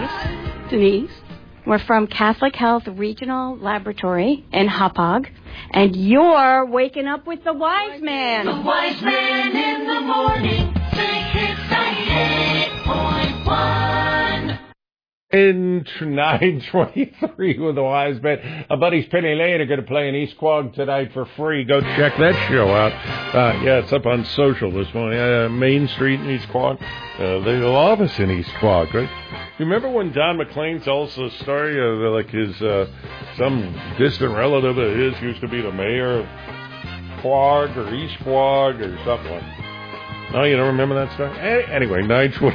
Denise. We're from Catholic Health Regional Laboratory in Hauppauge. And you're waking up with the Wise Man. The Wise Man in the morning. Big Hits 98.1. In 9:23 with the Wise Man. Our buddies Penny Lane are going to play in East Quogue tonight for free. Go check that show out. It's up on social this morning. Main Street in East Quogue. They love us in East Quogue, right? You remember when Don McLean tells the story of his some distant relative of his used to be the mayor of Quogue or East Quogue or something like that? No, you don't remember that story? Anyway, 9:20.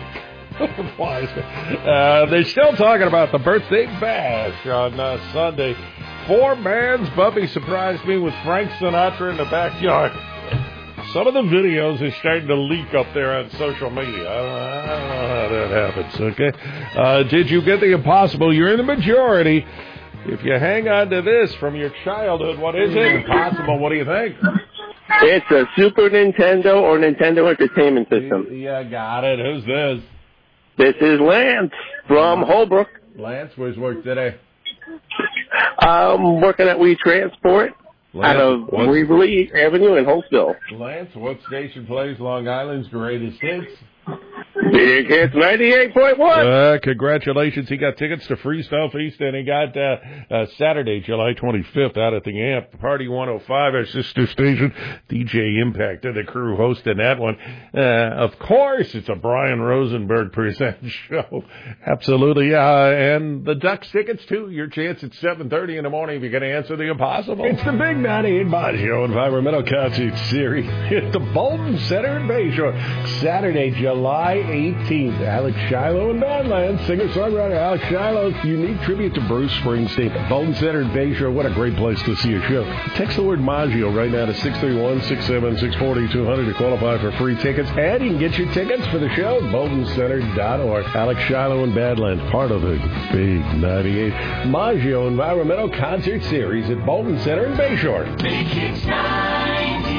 They're still talking about the birthday bash on Sunday. 4 bands. Bumpy surprised me with Frank Sinatra in the backyard. Some of the videos are starting to leak up there on social media. I don't know how that happens, okay? Did you get the impossible? You're in the majority. If you hang on to this from your childhood, what is it? Impossible, what do you think? It's a Super Nintendo or Nintendo Entertainment System. Yeah, got it. Who's this? This is Lance from Holbrook. Lance, where's work today? I'm working at We Transport out of Waverly Avenue in Holtsville. Lance, what station plays Long Island's greatest hits? Big Hits 98.1. Congratulations. He got tickets to Freestyle Feast, and he got Saturday, July 25th, out at the AMP. Party 105, our sister station. DJ Impact and the crew hosting that one. Of course, it's a Brian Rosenberg presents show. Absolutely. And the Ducks tickets, too. Your chance at 7:30 in the morning if you're going to answer the impossible. It's the Big 98 Maggio Environmental Concert Series at the Bolton Center in Bayshore. Saturday, July 18th. Alex Shiloh and Badlands. Singer-songwriter Alex Shiloh's unique tribute to Bruce Springsteen. Bolton Center in Bayshore. What a great place to see a show. Text the word Maggio right now to 631-676-4200 to qualify for free tickets. And you can get your tickets for the show at boltoncenter.org. Alex Shiloh and Badlands, part of the Big 98 Maggio Environmental Concert Series at Bolton Center in Bayshore. Big Hits 98.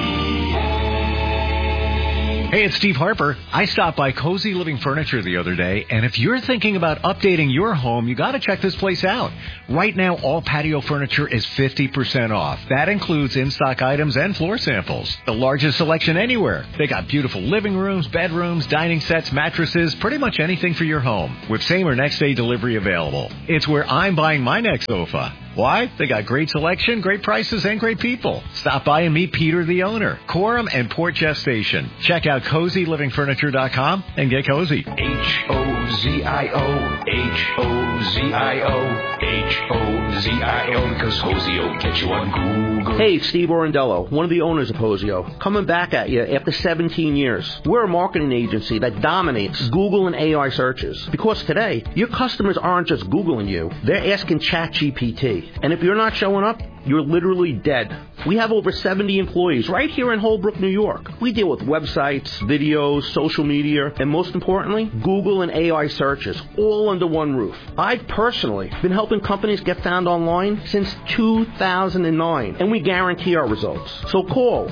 Hey, it's Steve Harper. I stopped by Cozy Living Furniture the other day, and if you're thinking about updating your home, you got to check this place out. Right now, all patio furniture is 50% off. That includes in-stock items and floor samples. The largest selection anywhere. They got beautiful living rooms, bedrooms, dining sets, mattresses, pretty much anything for your home, with same or next day delivery available. It's where I'm buying my next sofa. Why? They got great selection, great prices, and great people. Stop by and meet Peter, the owner. Coram and Port Jeff Station. Check out CozyLivingFurniture.com and get cozy. H-O-Z-I-O, H-O-Z-I-O, H-O-Z-I-O, because Cozy will get you on Google. Hey, Steve Orendello, one of the owners of Hosio, coming back at you after 17 years. We're a marketing agency that dominates Google and AI searches. Because today, your customers aren't just Googling you, they're asking ChatGPT. And if you're not showing up, you're literally dead. We have over 70 employees right here in Holbrook, New York. We deal with websites, videos, social media, and most importantly, Google and AI searches, all under one roof. I've personally been helping companies get found online since 2009, and we guarantee our results. So call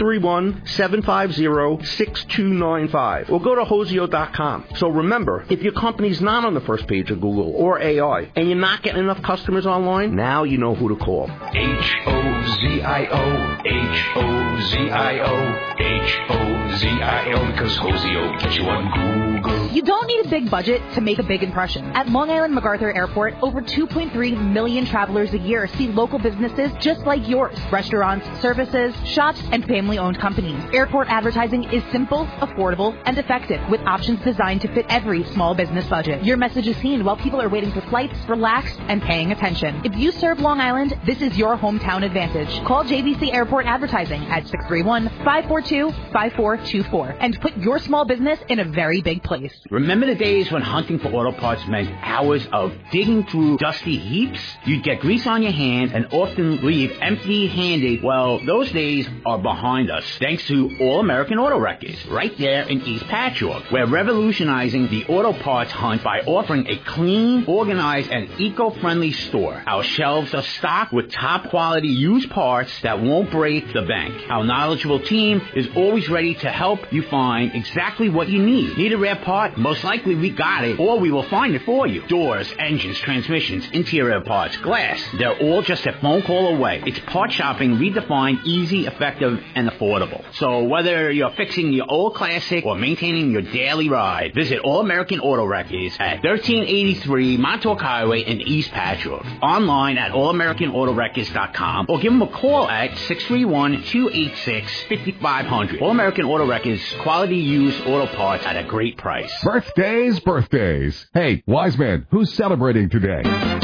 631-750-6295 or go to Hosio.com. So remember, if your company's not on the first page of Google or AI, and you're not getting enough customers online, now you know who to call. H-O-Z-I-O, H-O-Z-I-O, H-O-Z-I-O, because Hosey will get you on Google. You don't need a big budget to make a big impression. At Long Island MacArthur Airport, over 2.3 million travelers a year see local businesses just like yours. Restaurants, services, shops, and family-owned companies. Airport advertising is simple, affordable, and effective, with options designed to fit every small business budget. Your message is seen while people are waiting for flights, relaxed, and paying attention. If you serve Long Island, this is your hometown advantage. Call JVC Airport Advertising at 631-542-5424 and put your small business in a very big place. Remember the days when hunting for auto parts meant hours of digging through dusty heaps? You'd get grease on your hands and often leave empty-handed. Well, those days are behind us, thanks to All American Auto Records, right there in East Patchogue. We're revolutionizing the auto parts hunt by offering a clean, organized, and eco-friendly store. Our shelves are stocked with top-quality used parts that won't break the bank. Our knowledgeable team is always ready to help you find exactly what you need. Need a rare part? Most likely we got it, or we will find it for you. Doors, engines, transmissions, interior parts, glass. They're all just a phone call away. It's part shopping redefined, easy, effective, and affordable. So whether you're fixing your old classic or maintaining your daily ride, visit All American Auto Records at 1383 Montauk Highway in East Patchogue. Online at allamericanautorecords.com or give them a call at 631-286-5500. All American Auto Records, quality used auto parts at a great price. Birthdays. Hey, wise man, who's celebrating today?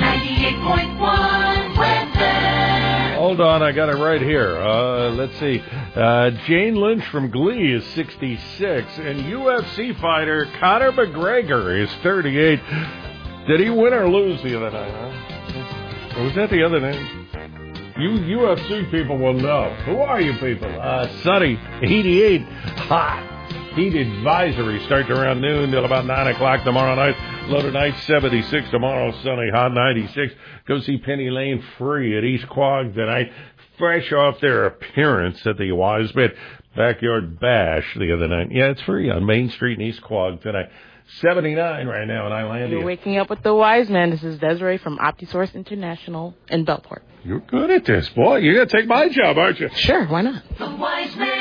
98.1 weather. Hold on, I got it right here. Let's see. Jane Lynch from Glee is 66, and UFC fighter Conor McGregor is 38. Did he win or lose the other night, huh? Or was that the other night? You UFC people will know. Who are you people? Sunny, 88, hot. Heat advisory starts around noon till about 9 o'clock tomorrow night. Low tonight, 76 tomorrow, sunny, hot 96. Go see Penny Lane free at East Quogue tonight. Fresh off their appearance at the Wiseman Backyard Bash the other night. Yeah, it's free on Main Street in East Quogue tonight. 79 right now in Islandia. You're waking up with the wise man. This is Desiree from OptiSource International in Belport. You're good at this, boy. You're going to take my job, aren't you? Sure, why not? The wise man.